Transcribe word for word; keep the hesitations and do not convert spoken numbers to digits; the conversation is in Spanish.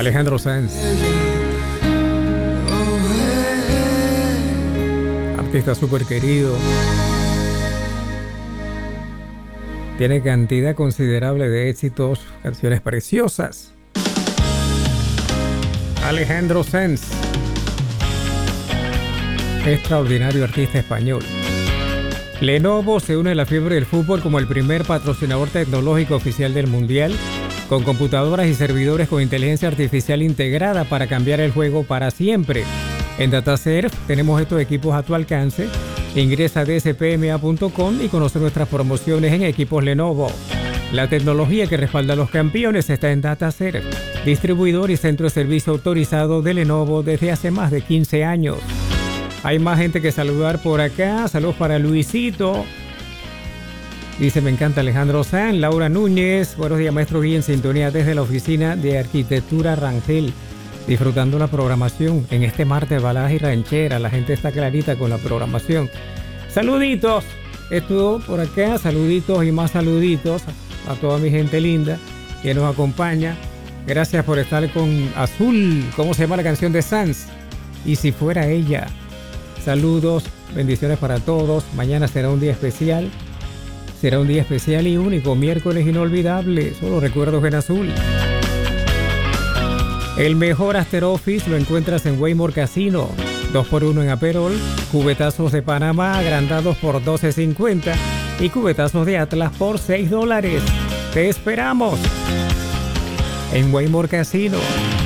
Alejandro Sanz, artista súper querido, tiene cantidad considerable de éxitos, canciones preciosas. Alejandro Sanz, extraordinario artista español. Lenovo se une a la fiebre del fútbol como el primer patrocinador tecnológico oficial del Mundial, con computadoras y servidores con inteligencia artificial integrada para cambiar el juego para siempre. En DataServe tenemos estos equipos a tu alcance. Ingresa a d s p m a punto com y conoce nuestras promociones en equipos Lenovo. La tecnología que respalda a los campeones está en DataServe, distribuidor y centro de servicio autorizado de Lenovo desde hace más de quince años. Hay más gente que saludar por acá. Saludos para Luisito. Dice, me encanta Alejandro Sanz. Laura Núñez, buenos días maestro Guía, en sintonía desde la oficina de arquitectura Rangel, disfrutando la programación en este martes de baladas y ranchera. La gente está clarita con la programación. Saluditos, estuvo por acá, saluditos y más saluditos a toda mi gente linda que nos acompaña. Gracias por estar con Azul. ¿Cómo se llama la canción de Sanz? Y si fuera ella. Saludos, bendiciones para todos. Mañana será un día especial. Será un día especial y único. Miércoles inolvidable. Solo recuerdos en azul. El mejor After Office lo encuentras en Waymore Casino. dos por uno en Aperol. Cubetazos de Panamá agrandados por doce cincuenta. Y cubetazos de Atlas por seis dólares. Te esperamos en Waymore Casino.